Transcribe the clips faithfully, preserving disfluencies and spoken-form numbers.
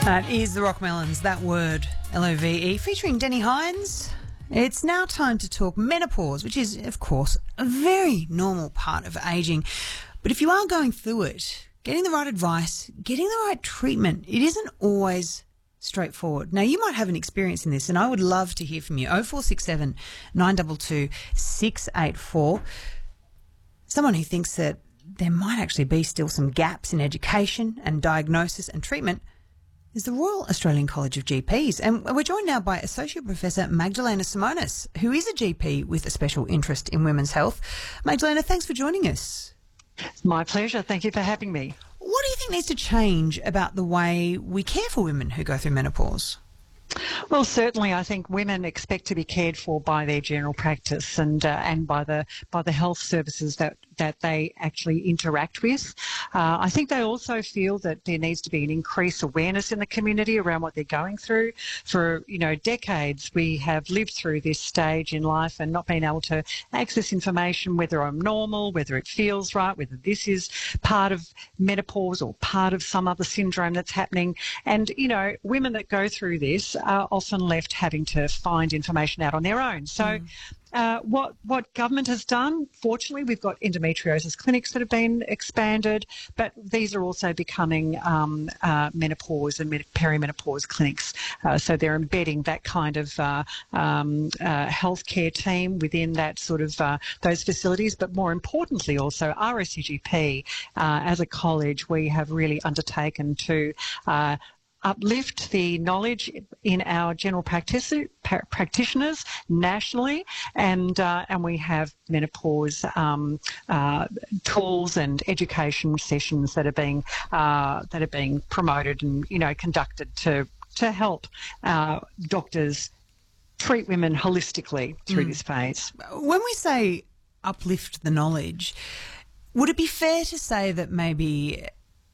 That is the Rockmelons, that word, L O V E, featuring Denny Hines. It's now time to talk menopause, which is, of course, a very normal part of ageing. But if you are going through it, getting the right advice, getting the right treatment, it isn't always straightforward. Now, you might have an experience in this, and I would love to hear from you. oh four six seven, nine two two, six eight four. Someone who thinks that there might actually be still some gaps in education and diagnosis and treatment is the Royal Australian College of G Ps. And we're joined now by Associate Professor Magdalena Simonis, who is a G P with a special interest in women's health. Magdalena, thanks for joining us. It's my pleasure. Thank you for having me. What do you think needs to change about the way we care for women who go through menopause? Well, certainly, I think women expect to be cared for by their general practice and uh, and by the by the health services that that they actually interact with. Uh, I think they also feel that there needs to be an increased awareness in the community around what they're going through. For, you know, decades we have lived through this stage in life and not been able to access information, whether I'm normal, whether it feels right, whether this is part of menopause or part of some other syndrome that's happening. And, you know, women that go through this are often left having to find information out on their own. So mm. Uh, what what government has done, fortunately, we've got endometriosis clinics that have been expanded, but these are also becoming um, uh, menopause and perimenopause clinics. Uh, so they're embedding that kind of uh, um, uh, healthcare team within that sort of uh, those facilities. But more importantly, also R S U G P, uh, as a college, we have really undertaken to Uh, uplift the knowledge in our general practice, practitioners nationally, and uh, and we have menopause um, uh, tools and education sessions that are being uh, that are being promoted and, you know, conducted to to help uh, doctors treat women holistically through mm. this phase. When we say uplift the knowledge, would it be fair to say that maybe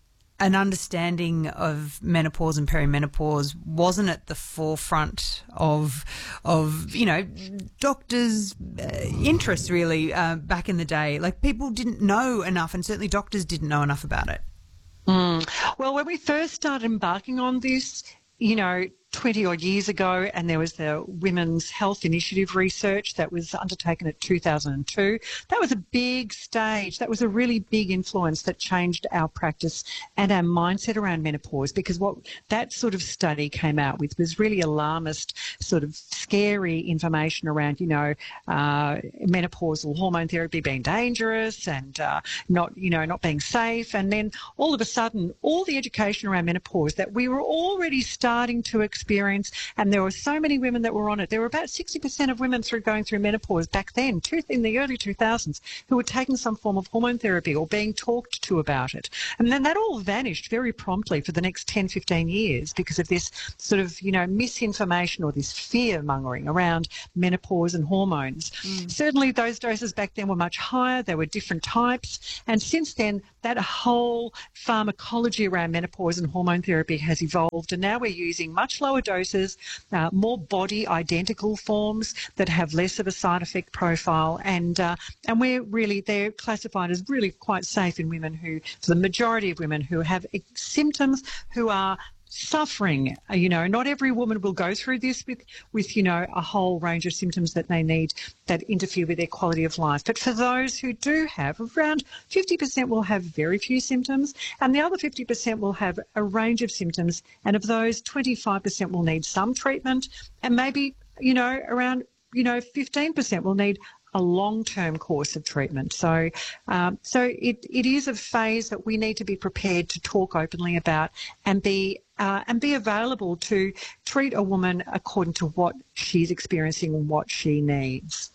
an understanding of menopause and perimenopause wasn't at the forefront of, of you know, doctors' uh, interests really uh, back in the day? Like, people didn't know enough, and certainly doctors didn't know enough about it. Mm. Well, when we first started embarking on this, you know, twenty odd years ago, and there was the Women's Health Initiative research that was undertaken at two thousand two. That was a big stage. That was a really big influence that changed our practice and our mindset around menopause, because what that sort of study came out with was really alarmist, sort of scary information around, you know, uh, menopausal hormone therapy being dangerous and uh, not, you know, not being safe. And then all of a sudden, all the education around menopause that we were already starting to experience experience, and there were so many women that were on it. There were about sixty percent of women through going through menopause back then, in the early two thousands, who were taking some form of hormone therapy or being talked to about it. And then that all vanished very promptly for the next ten, fifteen years because of this sort of, you know, misinformation or this fear-mongering around menopause and hormones. Mm. Certainly those doses back then were much higher. There were different types. And since then, that whole pharmacology around menopause and hormone therapy has evolved, and now we're using much lower doses, uh, more body identical forms that have less of a side effect profile, and uh, and we're really, they're classified as really quite safe in women who, for the majority of women who have symptoms, who are suffering. You know, not every woman will go through this with, with, you know, a whole range of symptoms that they need that interfere with their quality of life. But for those who do have, around fifty percent will have very few symptoms, and the other fifty percent will have a range of symptoms. And of those, twenty-five percent will need some treatment, and maybe, you know, around, you know, fifteen percent will need a long-term course of treatment. So um, so it, it is a phase that we need to be prepared to talk openly about and be uh, and be available to treat a woman according to what she's experiencing and what she needs.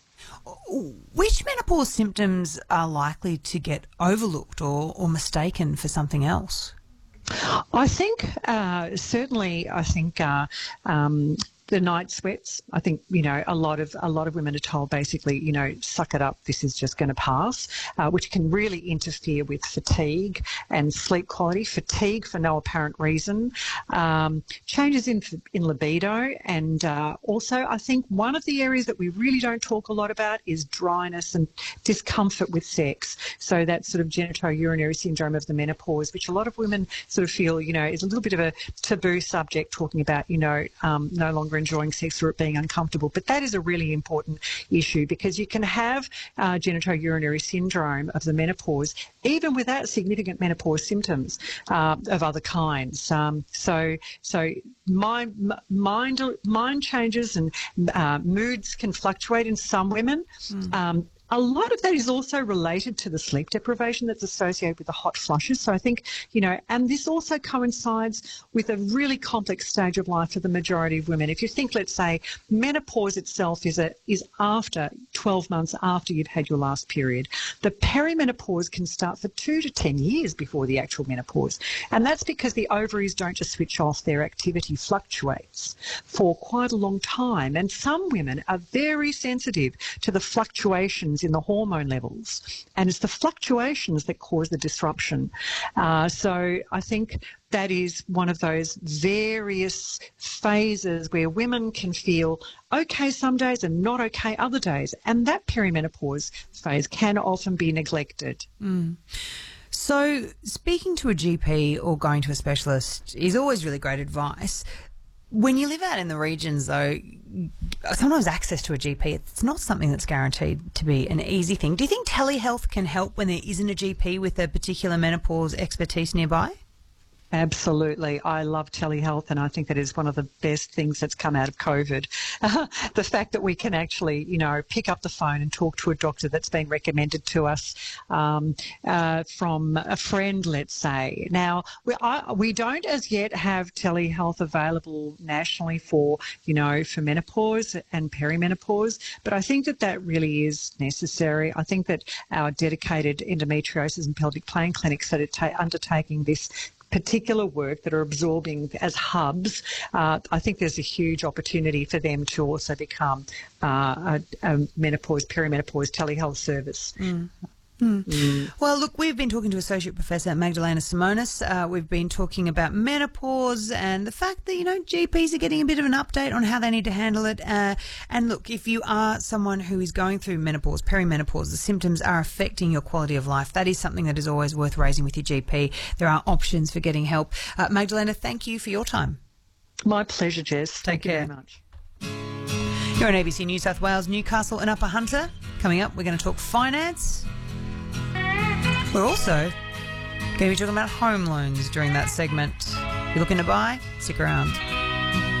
Which menopause symptoms are likely to get overlooked or, or mistaken for something else? I think uh, certainly I think uh, um, the night sweats. I think, you know, a lot of a lot of women are told basically, you know, suck it up, this is just going to pass, uh, which can really interfere with fatigue and sleep quality. Fatigue for no apparent reason, um, changes in in libido, and uh, also I think one of the areas that we really don't talk a lot about is dryness and discomfort with sex. So that sort of genitourinary syndrome of the menopause, which a lot of women sort of feel, you know, is a little bit of a taboo subject, talking about, you know, um, no longer enjoying sex or it being uncomfortable. But that is a really important issue, because you can have uh, genitourinary syndrome of the menopause even without significant menopause symptoms uh, of other kinds. Um, so, so mind, mind, mind changes and uh, moods can fluctuate in some women. Mm. Um, A lot of that is also related to the sleep deprivation that's associated with the hot flushes. So I think, you know, and this also coincides with a really complex stage of life for the majority of women. If you think, let's say, menopause itself is a, is after twelve months after you've had your last period. The perimenopause can start for two to ten years before the actual menopause. And that's because the ovaries don't just switch off, their activity fluctuates for quite a long time. And some women are very sensitive to the fluctuations in the hormone levels, and it's the fluctuations that cause the disruption. Uh, so I think that is one of those various phases where women can feel okay some days and not okay other days, and that perimenopause phase can often be neglected. Mm. So speaking to a G P or going to a specialist is always really great advice. When you live out in the regions, though, sometimes access to a G P, it's not something that's guaranteed to be an easy thing. Do you think telehealth can help when there isn't a G P with a particular menopause expertise nearby? Absolutely. I love telehealth, and I think that is one of the best things that's come out of COVID. Uh, the fact that we can actually, you know, pick up the phone and talk to a doctor that's been recommended to us um, uh, from a friend, let's say. Now, we, I, we don't as yet have telehealth available nationally for, you know, for menopause and perimenopause, but I think that that really is necessary. I think that our dedicated endometriosis and pelvic pain clinics that are ta- undertaking this particular work, that are absorbing as hubs, uh, I think there's a huge opportunity for them to also become uh, a, a menopause, perimenopause telehealth service. Mm. Mm. Mm. Well, look, we've been talking to Associate Professor Magdalena Simonis. Uh, we've been talking about menopause and the fact that, you know, G Ps are getting a bit of an update on how they need to handle it. Uh, and look, if you are someone who is going through menopause, perimenopause, the symptoms are affecting your quality of life, that is something that is always worth raising with your G P. There are options for getting help. Uh, Magdalena, thank you for your time. My pleasure, Jess. Take Thank care. you very much. You're on A B C New South Wales, Newcastle and Upper Hunter. Coming up, we're going to talk finance. We're also going to be talking about home loans during that segment. If you're looking to buy, stick around.